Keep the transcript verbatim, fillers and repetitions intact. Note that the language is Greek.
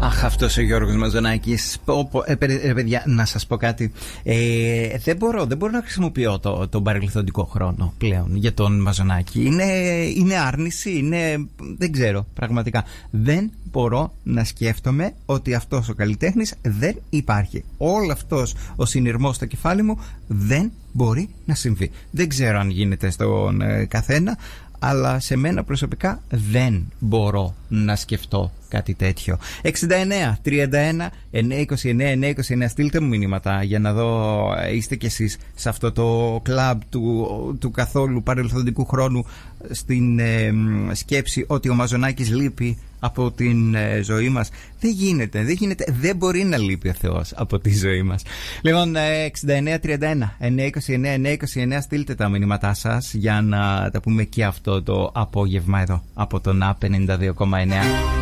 Αχ, αυτός ο Γιώργος Μαζονάκης. Ε, ε, παιδιά, να σας πω κάτι. Ε, δεν μπορώ, δεν μπορώ να χρησιμοποιώ το, τον παρελθοντικό χρόνο πλέον για τον Μαζονάκη. Είναι, είναι άρνηση, είναι. Δεν ξέρω, πραγματικά. Δεν μπορώ να σκέφτομαι ότι αυτός ο καλλιτέχνης δεν υπάρχει. Όλο αυτός ο συνειρμός στο κεφάλι μου δεν μπορεί να συμβεί. Δεν ξέρω αν γίνεται στον ε, καθένα, αλλά σε μένα προσωπικά δεν μπορώ να σκεφτώ κάτι τέτοιο. εξήντα εννέα τριάντα ένα εννιακόσια είκοσι εννέα εννιακόσια είκοσι εννέα. Στείλτε μου μηνύματα για να δω, είστε κι εσείς σε αυτό το κλαμπ του, του καθόλου παρελθοντικού χρόνου, στην ε, σκέψη ότι ο Μαζονάκης λείπει από την ε, ζωή μας. Δεν γίνεται, δεν γίνεται, δεν μπορεί να λείπει ο Θεός από τη ζωή μας. Λοιπόν, ε, εξήντα εννέα τριάντα ένα εννιακόσια είκοσι εννέα εννιακόσια είκοσι εννέα, στείλτε τα μηνύματά σας για να τα πούμε και αυτό το απόγευμα εδώ από τον Α πενήντα δύο κόμμα εννέα.